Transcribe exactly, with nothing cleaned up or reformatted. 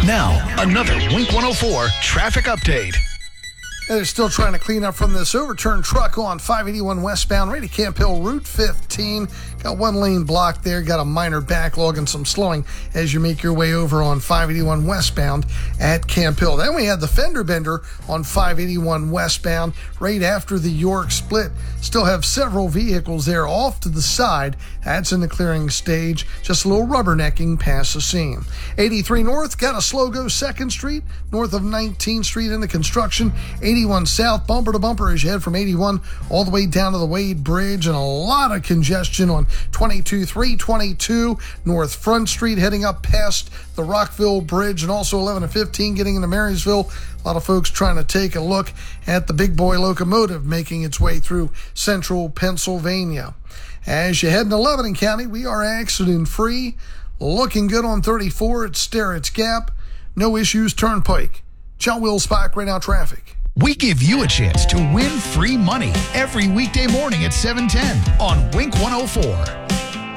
Now, another Wink one oh four traffic update. They're still trying to clean up from this overturned truck on five eighty-one westbound, right to Camp Hill, Route fifteen. Got one lane blocked there. Got a minor backlog and some slowing as you make your way over on five eighty-one westbound at Camp Hill. Then we had the fender bender on five eighty-one westbound right after the York split. Still have several vehicles there off to the side. That's in the clearing stage. Just a little rubbernecking past the scene. eighty-three north, got a slow go second Street, north of nineteenth Street into construction. eighty-one south, bumper to bumper as you head from eighty-one all the way down to the Wade Bridge, and a lot of congestion on twenty-two three twenty-two North Front Street heading up past the Rockville Bridge, and also eleven and fifteen getting into Marysville. A lot of folks trying to take a look at the big boy locomotive making its way through central Pennsylvania. As you head into Lebanon County, we are accident free. Looking good on thirty-four at Sterrett's Gap. No issues, Turnpike. John Will Spock, right now traffic. We give you a chance to win free money every weekday morning at seven ten on Wink one oh four.